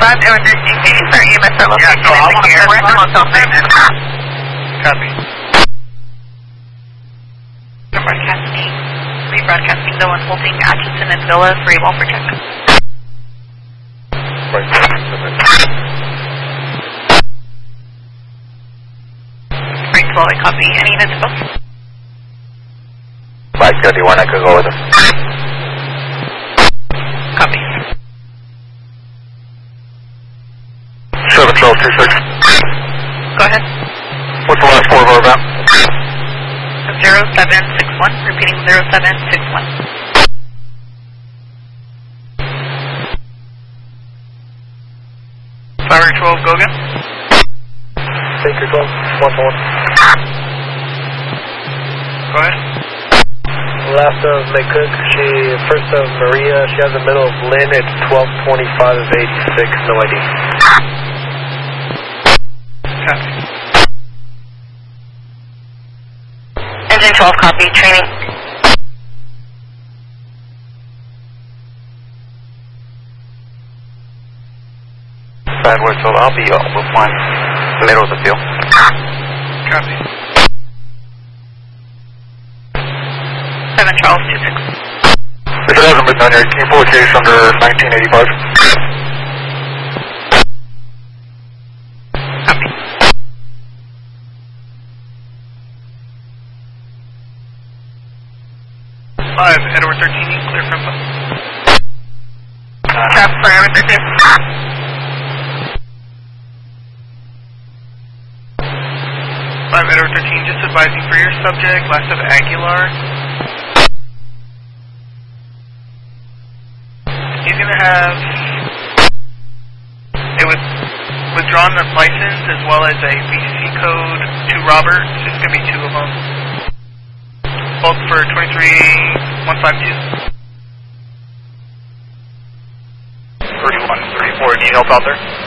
Can you start EMS our location in the care? We're at the hotel station. Copy. Rebroadcasting the one holding Atchison and Villa for a Walford check. Right. 312, I copy. Any units booked? 531, I could go with him. Copy. 71226. Go ahead. What's the last four of our map? 0761. Repeating 0761. Flower 12, go again. Take your 12, 1-1. Go ahead. Last of McCook, first of Maria, she has the middle of Lynn, it's 1225 of 86, no ID. Copy. Engine 12, copy, training. Sideways, so I'll be with one middle of the field. Copy. 71226. If it hasn't been done yet, can you pull a case under 1985? Copy. Five, Edward 13, clear from trap for Edward 13. 5, Edward 13, just advising for your subject, last of Aguilar. He's going to have a withdrawn license as well as a VC code to Roberts. It's going to be two of them. Both for 23152. 3134, need help out there?